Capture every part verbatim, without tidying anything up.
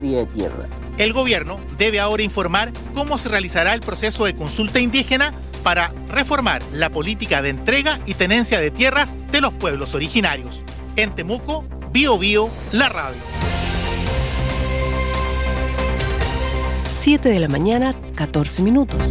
de tierra. El gobierno debe ahora informar cómo se realizará el proceso de consulta indígena para reformar la política de entrega y tenencia de tierras de los pueblos originarios. En Temuco, Bio Bio, la radio. siete de la mañana, catorce minutos.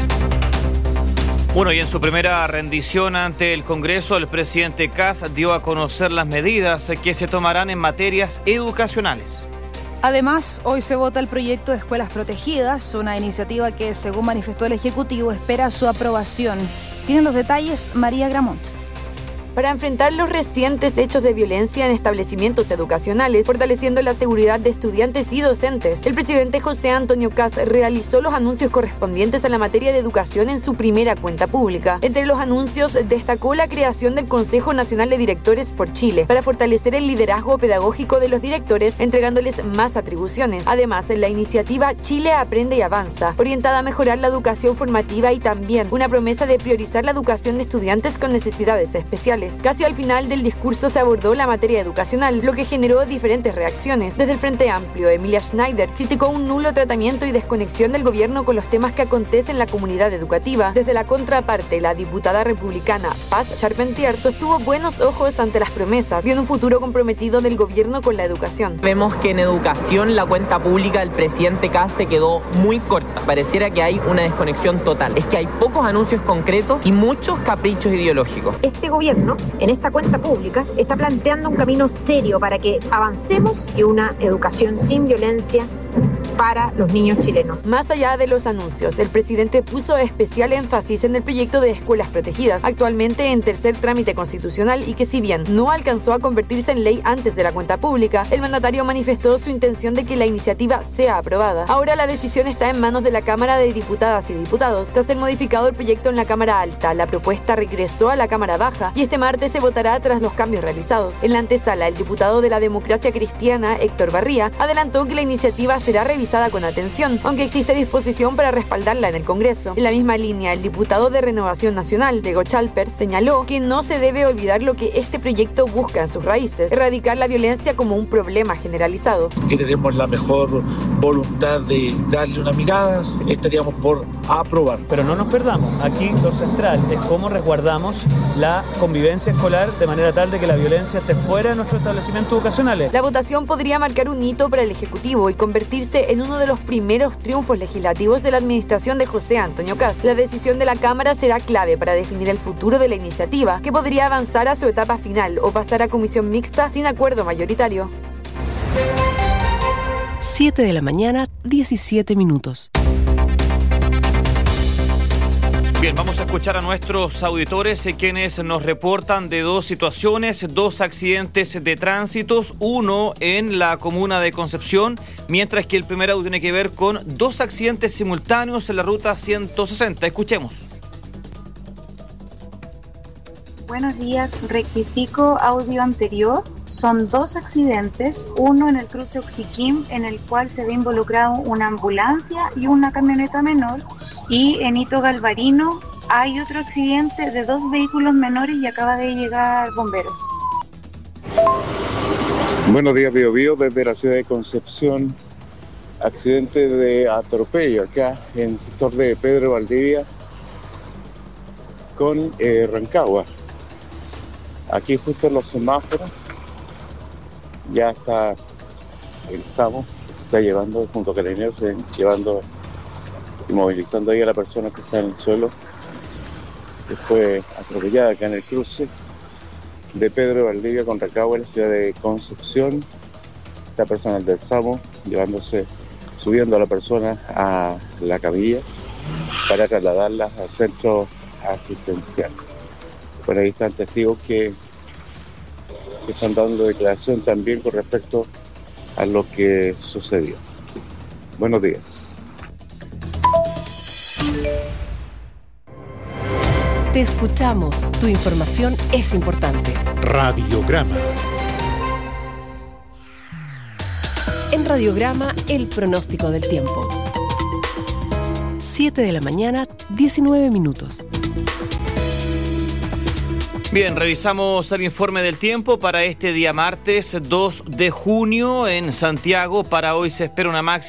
Bueno, y en su primera rendición ante el Congreso, el presidente Kast dio a conocer las medidas que se tomarán en materias educacionales. Además, hoy se vota el proyecto de escuelas protegidas, una iniciativa que, según manifestó el Ejecutivo, espera su aprobación. Tienen los detalles María Gramont. Para enfrentar los recientes hechos de violencia en establecimientos educacionales, fortaleciendo la seguridad de estudiantes y docentes, el presidente José Antonio Kast realizó los anuncios correspondientes a la materia de educación en su primera cuenta pública. Entre los anuncios destacó la creación del Consejo Nacional de Directores por Chile, para fortalecer el liderazgo pedagógico de los directores, entregándoles más atribuciones. Además, la iniciativa Chile Aprende y Avanza, orientada a mejorar la educación formativa, y también una promesa de priorizar la educación de estudiantes con necesidades especiales. Casi al final del discurso se abordó la materia educacional, lo que generó diferentes reacciones. Desde el Frente Amplio, Emilia Schneider criticó un nulo tratamiento y desconexión del gobierno con los temas que acontecen en la comunidad educativa. Desde la contraparte, la diputada republicana Paz Charpentier sostuvo buenos ojos ante las promesas, viendo un futuro comprometido del gobierno con la educación. Vemos que en educación la cuenta pública del presidente Kast se quedó muy corta. Pareciera que hay una desconexión total. Es que hay pocos anuncios concretos y muchos caprichos ideológicos. Este gobierno, en esta cuenta pública, está planteando un camino serio para que avancemos en una educación sin violencia para los niños chilenos. Más allá de los anuncios, el presidente puso especial énfasis en el proyecto de escuelas protegidas, actualmente en tercer trámite constitucional, y que, si bien no alcanzó a convertirse en ley antes de la cuenta pública, el mandatario manifestó su intención de que la iniciativa sea aprobada. Ahora la decisión está en manos de la Cámara de Diputadas y Diputados. Tras ser modificado el proyecto en la Cámara Alta, la propuesta regresó a la Cámara Baja y este martes se votará tras los cambios realizados. En la antesala, el diputado de la Democracia Cristiana, Héctor Barría, adelantó que la iniciativa será revisada con atención, aunque existe disposición para respaldarla en el Congreso. En la misma línea, el diputado de Renovación Nacional, Diego Chalper, señaló que no se debe olvidar lo que este proyecto busca en sus raíces: erradicar la violencia como un problema generalizado. Que tenemos la mejor voluntad de darle una mirada, estaríamos por aprobar. Pero no nos perdamos, aquí lo central es cómo resguardamos la convivencia escolar de manera tal de que la violencia esté fuera de nuestros establecimientos educacionales. La votación podría marcar un hito para el Ejecutivo y convertirse en uno de los primeros triunfos legislativos de la administración de José Antonio Kast. La decisión de la Cámara será clave para definir el futuro de la iniciativa, que podría avanzar a su etapa final o pasar a comisión mixta sin acuerdo mayoritario. siete de la mañana, diecisiete minutos. Bien, vamos a escuchar a nuestros auditores, eh, quienes nos reportan de dos situaciones, dos accidentes de tránsito, uno en la comuna de Concepción, mientras que el primer audio tiene que ver con dos accidentes simultáneos en la ruta ciento sesenta. Escuchemos. Buenos días, rectifico audio anterior. Son dos accidentes, uno en el cruce Oxiquim, en el cual se ve involucrado una ambulancia y una camioneta menor, y en Hito Galvarino hay otro accidente de dos vehículos menores y acaba de llegar bomberos. Buenos días, Bio Bio, desde la ciudad de Concepción. Accidente de atropello acá en el sector de Pedro Valdivia con eh, Rancagua. Aquí justo en los semáforos ya está el SAMU, que se está llevando junto a Carabineros, se están llevando y movilizando ahí a la persona que está en el suelo, que fue atropellada acá en el cruce de Pedro Valdivia con Rancagua en la ciudad de Concepción. Está personal del SAMU llevándose, subiendo a la persona a la camilla para trasladarla al centro asistencial. Por ahí están testigos que que están dando declaración también con respecto a lo que sucedió. Buenos días. Te escuchamos. Tu información es importante. Radiograma. En Radiograma, el pronóstico del tiempo. siete de la mañana, diecinueve minutos. Bien, revisamos el informe del tiempo para este día martes dos de junio en Santiago. Para hoy se espera una máxima